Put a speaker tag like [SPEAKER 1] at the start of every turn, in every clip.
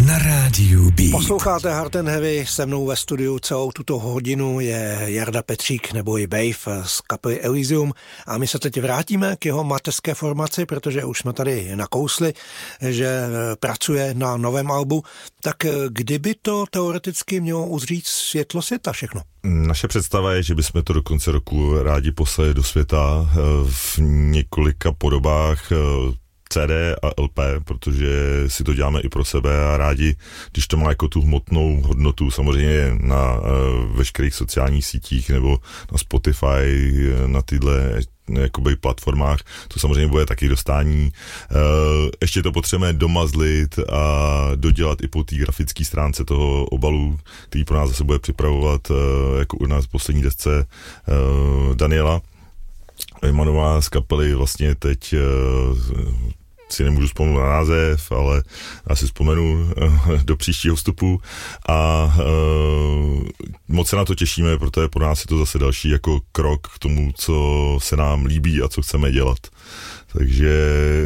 [SPEAKER 1] na rádiu Beat.
[SPEAKER 2] Posloucháte Hard and Heavy, se mnou ve studiu celou tuto hodinu je Jarda Petřík neboli Bejv z kapely Elysium a my se teď vrátíme k jeho mateřské formaci, protože už jsme tady nakousli, že pracuje na novém albu. Tak kdyby to teoreticky mělo uzřít světlo světa všechno?
[SPEAKER 3] Naše představa je, že bychom to do konce roku rádi poslali do světa v několika podobách CD a LP, protože si to děláme i pro sebe a rádi, když to má jako tu hmotnou hodnotu, samozřejmě na veškerých sociálních sítích nebo na Spotify, na tyhle jakoby platformách, to samozřejmě bude taky dostání. Ještě to potřebujeme domazlit a dodělat i po té grafické stránce toho obalu, který pro nás zase bude připravovat jako u nás v poslední desce Daniela Jmanová z kapely. Vlastně teď si nemůžu vzpomenout na název, ale já si vzpomenu do příštího vstupu a moc se na to těšíme, protože pro nás je to zase další jako krok k tomu, co se nám líbí a co chceme dělat. Takže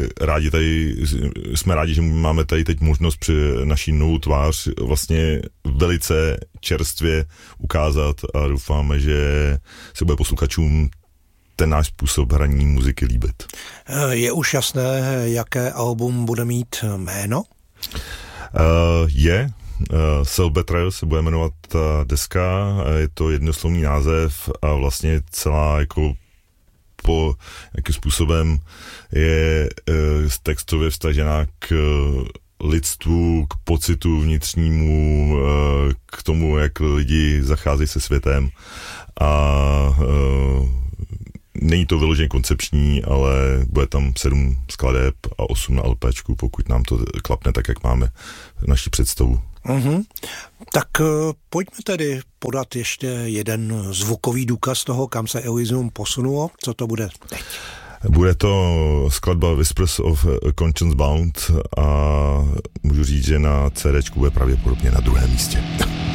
[SPEAKER 3] jsme rádi, že máme tady teď možnost při naší novou tvář vlastně velice čerstvě ukázat a doufáme, že se bude posluchačům ten náš způsob hraní muziky líbit.
[SPEAKER 2] Je už jasné, jaké album bude mít jméno?
[SPEAKER 3] Sell Better se bude jmenovat ta deska, je to jednoslovný název a vlastně celá jako po jakým způsobem je textově vztažená k lidstvu, k pocitu vnitřnímu, k tomu, jak lidi zacházejí se světem a není to vyloženě koncepční, ale bude tam 7 skladeb a 8 na LPčku, pokud nám to klapne tak, jak máme naši představu.
[SPEAKER 2] Mm-hmm. Tak pojďme tedy podat ještě jeden zvukový důkaz toho, kam se Elysium posunulo. Co to bude teď?
[SPEAKER 3] Bude to skladba Whispers of Conscience Bound a můžu říct, že na CDčku bude pravděpodobně na 2. místě.